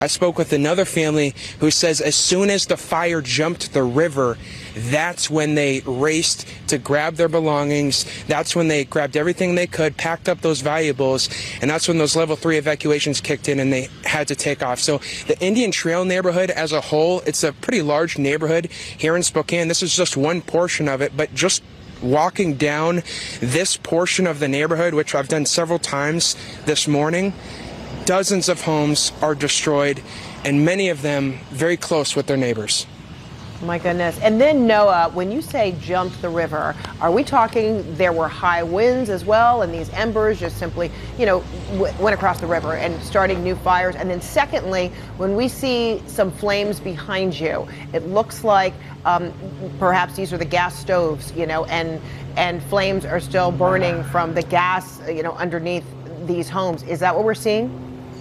I spoke with another family who says as soon as the fire jumped the river, that's when they raced to grab their belongings. That's when they grabbed everything they could, packed up those valuables, and that's when those level 3 evacuations kicked in and they had to take off. So the Indian Trail neighborhood as a whole, it's a pretty large neighborhood here in Spokane. This is just one portion of it, but just walking down this portion of the neighborhood, which I've done several times this morning, dozens of homes are destroyed, and many of them very close with their neighbors. My goodness. And then, Noah, when you say jumped the river, are we talking there were high winds as well, and these embers just simply, went across the river and starting new fires? And then secondly, when we see some flames behind you, it looks like perhaps these are the gas stoves, and flames are still burning from the gas, underneath these homes. Is that what we're seeing?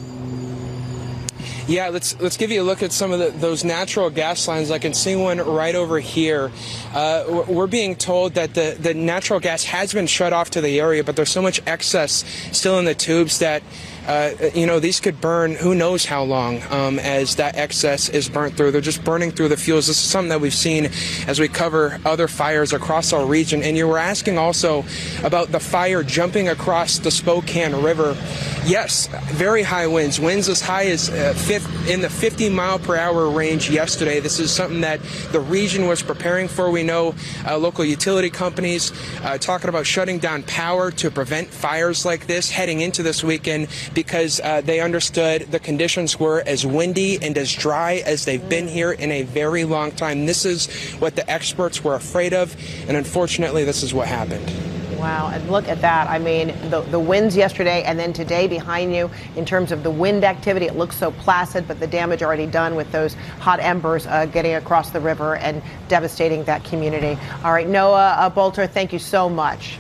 Yeah, let's give you a look at some of those natural gas lines. I can see one right over here. We're being told that the natural gas has been shut off to the area, but there's so much excess still in the tubes that these could burn who knows how long as that excess is burnt through. They're just burning through the fuels. This is something that we've seen as we cover other fires across our region. And you were asking also about the fire jumping across the Spokane River. Yes, very high winds as high as in the 50-mile-per-hour range yesterday. This is something that the region was preparing for. We know local utility companies talking about shutting down power to prevent fires like this heading into this weekend, because they understood the conditions were as windy and as dry as they've been here in a very long time. This is what the experts were afraid of, and unfortunately, this is what happened. Wow, and look at that. I mean, the winds yesterday and then today behind you, in terms of the wind activity, it looks so placid, but the damage already done with those hot embers getting across the river and devastating that community. All right, Noah Boulter, thank you so much.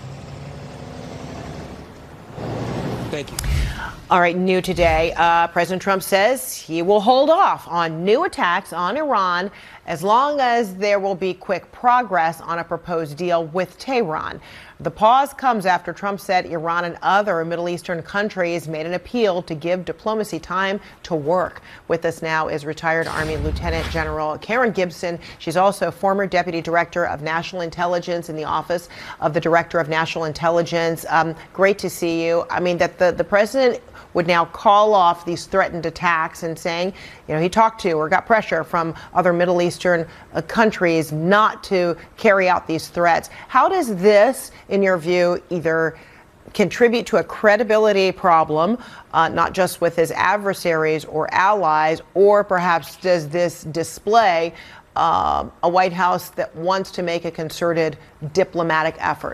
Thank you. All right, new today, President Trump says he will hold off on new attacks on Iran as long as there will be quick progress on a proposed deal with Tehran. The pause comes after Trump said Iran and other Middle Eastern countries made an appeal to give diplomacy time to work. With us now is retired Army Lieutenant General Karen Gibson. She's also former Deputy Director of National Intelligence in the Office of the Director of National Intelligence. Great to see you. I mean, that the president would now call off these threatened attacks and saying, he talked to or got pressure from other Middle Eastern countries not to carry out these threats. How does this, in your view, either contribute to a credibility problem, not just with his adversaries or allies, or perhaps does this display a White House that wants to make a concerted diplomatic effort?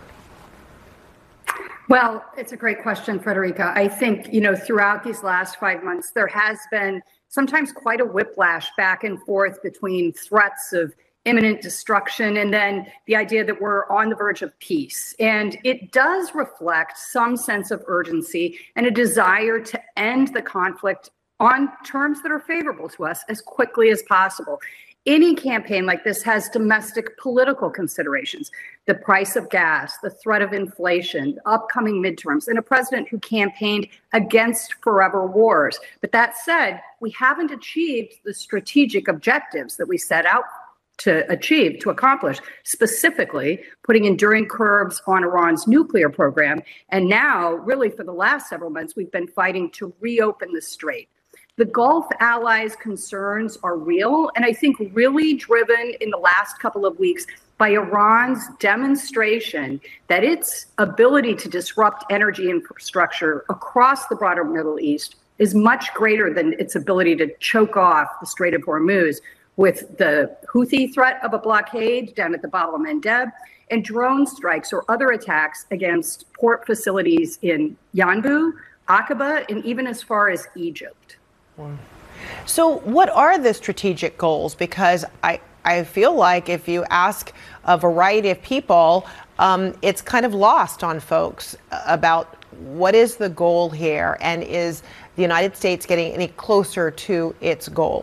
Well, it's a great question, Frederica. I think, throughout these last 5 months, there has been sometimes quite a whiplash back and forth between threats of imminent destruction and then the idea that we're on the verge of peace. And it does reflect some sense of urgency and a desire to end the conflict on terms that are favorable to us as quickly as possible. Any campaign like this has domestic political considerations, the price of gas, the threat of inflation, upcoming midterms, and a president who campaigned against forever wars. But that said, we haven't achieved the strategic objectives that we set out to achieve, to accomplish, specifically putting enduring curbs on Iran's nuclear program. And now, really for the last several months, we've been fighting to reopen the strait. The Gulf allies' concerns are real, and I think really driven in the last couple of weeks by Iran's demonstration that its ability to disrupt energy infrastructure across the broader Middle East is much greater than its ability to choke off the Strait of Hormuz, with the Houthi threat of a blockade down at the Bab el-Mandeb and drone strikes or other attacks against port facilities in Yanbu, Aqaba, and even as far as Egypt. So what are the strategic goals? Because I feel like if you ask a variety of people, it's kind of lost on folks about what is the goal here, and is the United States getting any closer to its goal?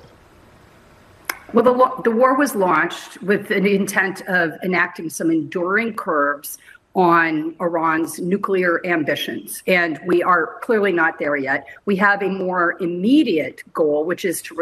Well, the war was launched with an intent of enacting some enduring curbs on Iran's nuclear ambitions. And we are clearly not there yet. We have a more immediate goal, which is to